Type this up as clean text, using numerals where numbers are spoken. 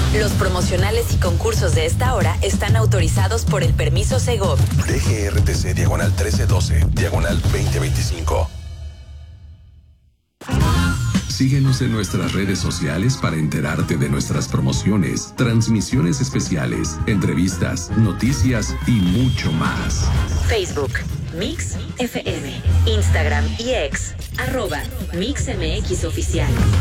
Los promocionales y concursos de esta hora están autorizados por el permiso Segov. DGRTC /1312, /2025. Síguenos en nuestras redes sociales para enterarte de nuestras promociones, transmisiones especiales, entrevistas, noticias y mucho más. Facebook, Mix FM, Instagram y X, @MixMX Oficial.